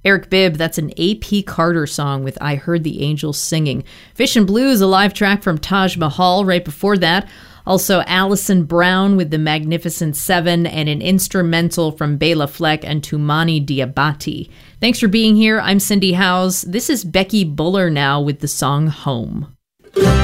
Eric Bibb, that's an A.P. Carter song with I Heard the Angels Singing. Fish and Blues, a live track from Taj Mahal right before that. Also, Alison Brown with the Magnificent Seven and an instrumental from Bela Fleck and Toumani Diabate. Thanks for being here. I'm Cindy Howes. This is Becky Buller now with the song Home.